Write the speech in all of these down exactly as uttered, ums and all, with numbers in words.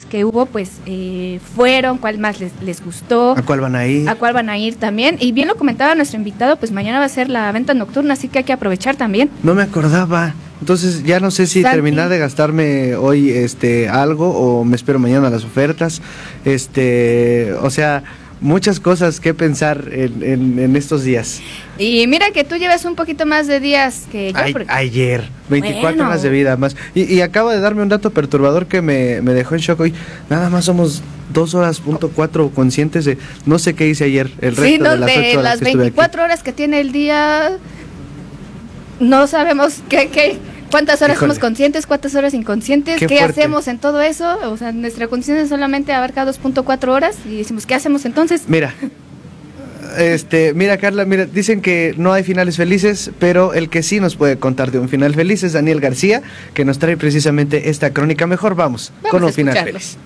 que hubo, pues eh, fueron, cuál más les, les gustó. ¿A cuál van a ir? A cuál van a ir también. Y bien lo comentaba nuestro invitado, pues mañana va a ser la venta nocturna, así que hay que aprovechar también. No me acordaba. Entonces ya no sé si Santi. terminar de gastarme hoy este algo o me espero mañana las ofertas. Este, o sea, muchas cosas que pensar en, en, en estos días. Y mira que tú llevas un poquito más de días que yo. Ay, porque... Ayer, veinticuatro bueno. horas de vida más. Y, y acaba de darme un dato perturbador que me, me dejó en shock hoy. Nada más somos dos horas punto cuatro conscientes de no sé qué hice ayer, el resto sí, no, de las ocho de horas las que estuve veinticuatro aquí. horas que tiene el día, no sabemos qué, qué, cuántas horas Híjole. somos conscientes, cuántas horas inconscientes, Qué qué fuerte. hacemos en todo eso. O sea, nuestra conciencia solamente abarca dos punto cuatro horas y decimos, ¿qué hacemos entonces? Mira, este, mira Carla, mira, dicen que no hay finales felices, pero el que sí nos puede contar de un final feliz es Daniel García, que nos trae precisamente esta crónica. Mejor vamos, Vamos con a un final escucharlo. feliz.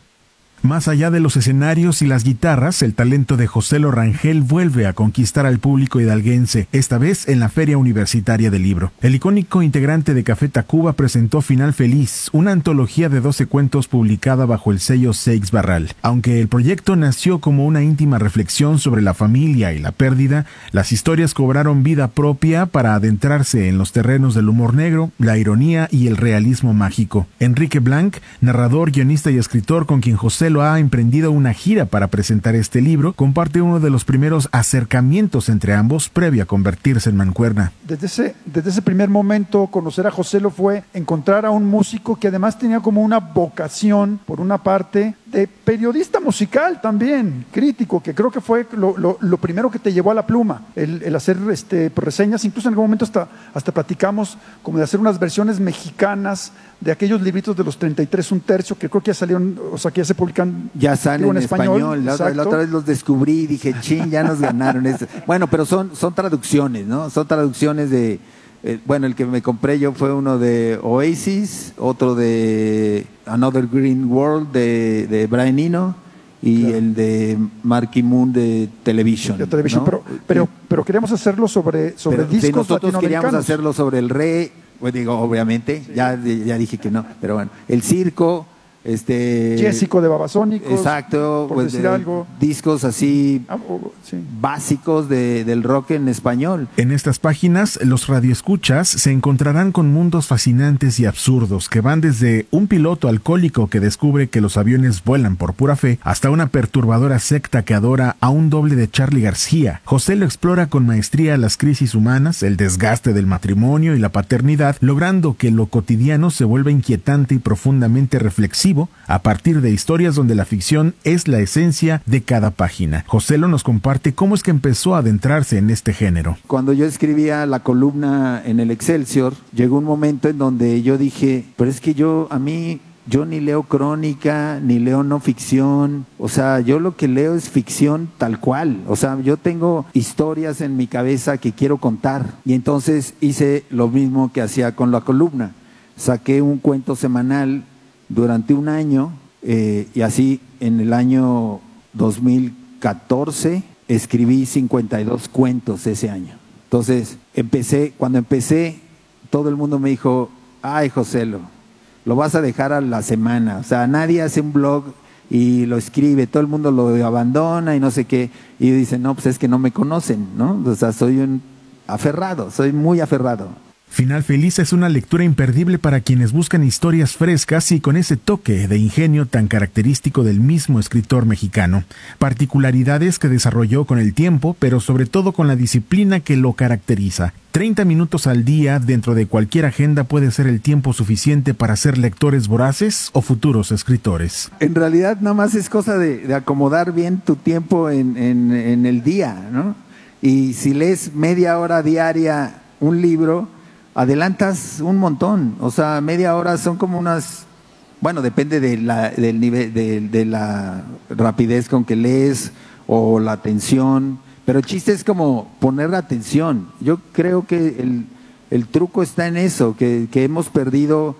Más allá de los escenarios y las guitarras, el talento de Joselo Rangel vuelve a conquistar al público hidalguense, esta vez en la Feria Universitaria del Libro. El icónico integrante de Café Tacuba presentó Final Feliz, una antología de doce cuentos publicada bajo el sello Seix Barral. Aunque el proyecto nació como una íntima reflexión sobre la familia y la pérdida, las historias cobraron vida propia para adentrarse en los terrenos del humor negro, la ironía y el realismo mágico. Enrique Blanc, narrador, guionista y escritor con quien José lo ha emprendido una gira para presentar este libro, comparte uno de los primeros acercamientos entre ambos previo a convertirse en mancuerna. Desde ese, desde ese primer momento, conocer a Joselo fue encontrar a un músico que además tenía como una vocación, por una parte, de periodista musical también, crítico, que creo que fue lo, lo, lo primero que te llevó a la pluma, el, el hacer este, reseñas, incluso en algún momento hasta, hasta platicamos como de hacer unas versiones mexicanas de aquellos libritos de los treinta y tres un tercio, que creo que ya salieron, o sea, que ya se publican. Ya salen en español, español. La, otra, la otra vez los descubrí y dije, chin, ya nos ganaron. Esto. Bueno, pero son, son traducciones, ¿no? Son traducciones de, eh, bueno, el que me compré yo fue uno de Oasis, otro de Another Green World de, de Brian Eno y claro. el de Marky Moon de Television. De Television, ¿no? pero, pero, pero queremos hacerlo sobre, sobre pero, discos sí, nosotros latinoamericanos. Queríamos hacerlo sobre el rey, pues digo, obviamente, sí. ya, ya dije que no, pero bueno, el circo. Este Jessico de Babasónicos, exacto, por pues decir de, algo. Discos así ah, oh, sí. básicos de, del rock en español. En estas páginas, los radioescuchas se encontrarán con mundos fascinantes y absurdos que van desde un piloto alcohólico que descubre que los aviones vuelan por pura fe hasta una perturbadora secta que adora a un doble de Charly García. José lo explora con maestría las crisis humanas, el desgaste del matrimonio y la paternidad, logrando que lo cotidiano se vuelva inquietante y profundamente reflexivo a partir de historias donde la ficción es la esencia de cada página. Joselo nos comparte cómo es que empezó a adentrarse en este género. Cuando yo escribía la columna en el Excelsior, llegó un momento en donde yo dije, pero es que yo, a mí, yo ni leo crónica, ni leo no ficción, o sea, yo lo que leo es ficción tal cual, o sea, yo tengo historias en mi cabeza que quiero contar, y entonces hice lo mismo que hacía con la columna, saqué un cuento semanal durante un año eh, y así en el año dos mil catorce escribí cincuenta y dos cuentos ese año. Entonces empecé, cuando empecé todo el mundo me dijo, ay Joselo, lo vas a dejar a la semana, o sea, nadie hace un blog y lo escribe, todo el mundo lo abandona y no sé qué, y dicen, no, pues es que no me conocen, ¿no? O sea, soy un aferrado, soy muy aferrado. Final Feliz es una lectura imperdible para quienes buscan historias frescas y con ese toque de ingenio tan característico del mismo escritor mexicano. Particularidades que desarrolló con el tiempo, pero sobre todo con la disciplina que lo caracteriza. treinta minutos al día dentro de cualquier agenda puede ser el tiempo suficiente para ser lectores voraces o futuros escritores. En realidad nada más es cosa de, de acomodar bien tu tiempo en, en, en el día, ¿no? Y si lees media hora diaria un libro, adelantas un montón, o sea, media hora son como unas, bueno, depende de la, del nivel, de, de la rapidez con que lees o la atención, pero el chiste es como poner atención. Yo creo que el, el truco está en eso, que, que hemos perdido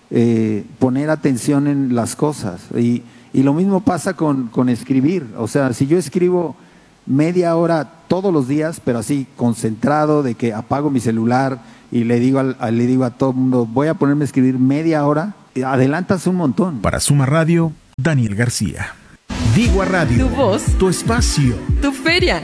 eh, poner atención en las cosas, y, y lo mismo pasa con, con escribir, o sea, si yo escribo media hora todos los días, pero así concentrado, de que apago mi celular y le digo, al, le digo a todo el mundo, voy a ponerme a escribir media hora, adelantas un montón. Para Suma Radio, Daniel García. Digua Radio. Tu voz. Tu espacio. Tu feria.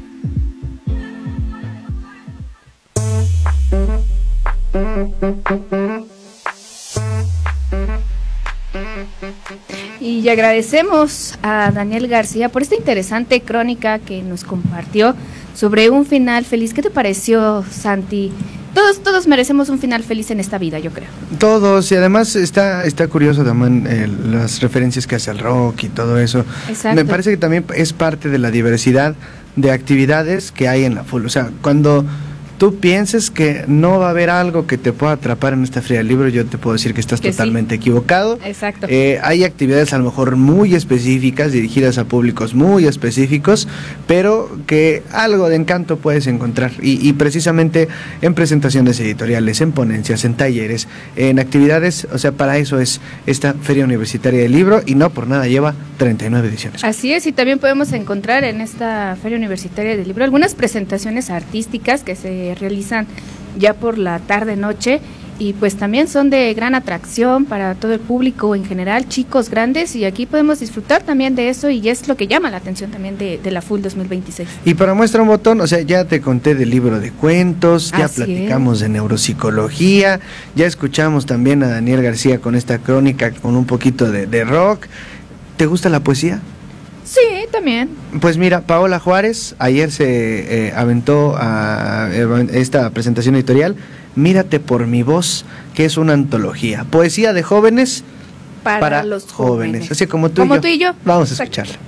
Y agradecemos a Daniel García por esta interesante crónica que nos compartió sobre un final feliz. ¿Qué te pareció, Santi? Todos, todos merecemos un final feliz en esta vida, yo creo. Todos, y además está, está curioso también eh, las referencias que hace el rock y todo eso. Exacto. Me parece que también es parte de la diversidad de actividades que hay en la Full. O sea, cuando tú pienses que no va a haber algo que te pueda atrapar en esta feria del libro, yo te puedo decir que estás Que totalmente sí. equivocado. Exacto. Eh, hay actividades a lo mejor muy específicas, dirigidas a públicos muy específicos, pero que algo de encanto puedes encontrar. Y, y precisamente en presentaciones editoriales, en ponencias, en talleres, en actividades, o sea, para eso es esta Feria Universitaria del Libro, y no por nada lleva treinta y nueve ediciones. Así es, y también podemos encontrar en esta Feria Universitaria del Libro algunas presentaciones artísticas que se realizan ya por la tarde-noche, y pues también son de gran atracción para todo el público en general, chicos, grandes, y aquí podemos disfrutar también de eso, y es lo que llama la atención también de, de la Full dos mil veintiséis. Y para muestra un botón, o sea, ya te conté del libro de cuentos, ya Así platicamos es. de neuropsicología, ya escuchamos también a Daniel García con esta crónica con un poquito de, de rock. ¿Te gusta la poesía? Sí, también. Pues mira, Paola Juárez ayer se eh, aventó a, a esta presentación editorial, Mírate por mi voz, que es una antología, poesía de jóvenes Para, para los jóvenes. jóvenes. Así como tú, Como y, yo. tú y yo. Vamos a Exacto. escucharla.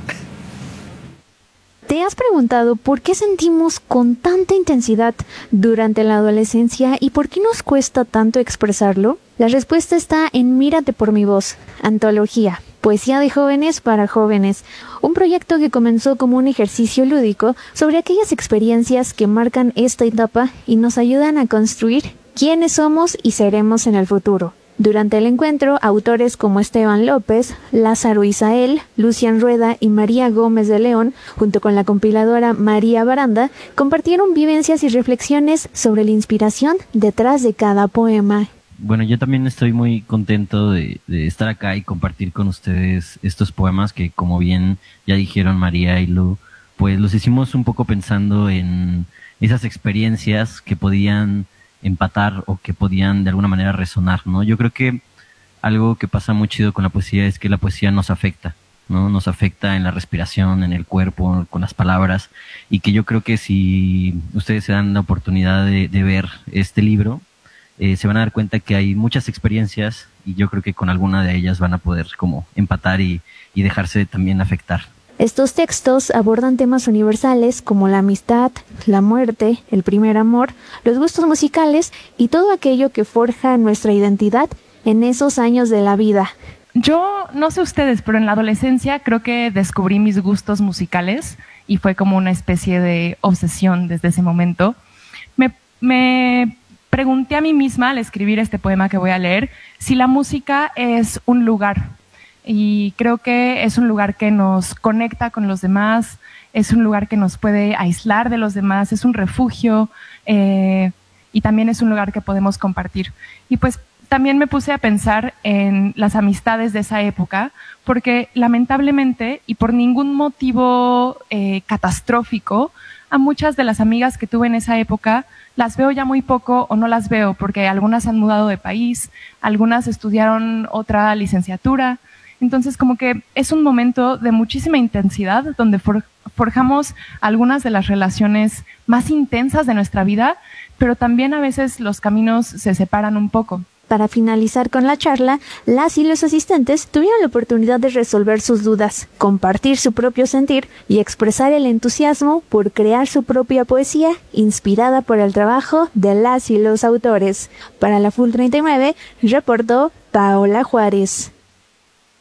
¿Te has preguntado por qué sentimos con tanta intensidad durante la adolescencia y por qué nos cuesta tanto expresarlo? La respuesta está en Mírate por mi voz, antología, poesía de jóvenes para jóvenes, un proyecto que comenzó como un ejercicio lúdico sobre aquellas experiencias que marcan esta etapa y nos ayudan a construir quiénes somos y seremos en el futuro. Durante el encuentro, autores como Esteban López, Lázaro Isael, Lucian Rueda y María Gómez de León, junto con la compiladora María Baranda, compartieron vivencias y reflexiones sobre la inspiración detrás de cada poema. Bueno, yo también estoy muy contento de, de estar acá y compartir con ustedes estos poemas que, como bien ya dijeron María y Lu, pues los hicimos un poco pensando en esas experiencias que podían empatar o que podían de alguna manera resonar, ¿no? Yo creo que algo que pasa muy chido con la poesía es que la poesía nos afecta, ¿no? Nos afecta en la respiración, en el cuerpo, con las palabras, y que yo creo que si ustedes se dan la oportunidad de, de ver este libro, eh, se van a dar cuenta que hay muchas experiencias y yo creo que con alguna de ellas van a poder como empatar y, y dejarse también afectar. Estos textos abordan temas universales como la amistad, la muerte, el primer amor, los gustos musicales y todo aquello que forja nuestra identidad en esos años de la vida. Yo, no sé ustedes, pero en la adolescencia creo que descubrí mis gustos musicales y fue como una especie de obsesión desde ese momento. Me, me pregunté a mí misma al escribir este poema que voy a leer si la música es un lugar. Y creo que es un lugar que nos conecta con los demás, es un lugar que nos puede aislar de los demás, es un refugio eh, y también es un lugar que podemos compartir. Y pues también me puse a pensar en las amistades de esa época, porque lamentablemente y por ningún motivo eh, catastrófico, a muchas de las amigas que tuve en esa época las veo ya muy poco o no las veo, porque algunas han mudado de país, algunas estudiaron otra licenciatura. Entonces, como que es un momento de muchísima intensidad donde for- forjamos algunas de las relaciones más intensas de nuestra vida, pero también a veces los caminos se separan un poco. Para finalizar con la charla, las y los asistentes tuvieron la oportunidad de resolver sus dudas, compartir su propio sentir y expresar el entusiasmo por crear su propia poesía inspirada por el trabajo de las y los autores. Para la Full treinta y nueve, reportó Paola Juárez.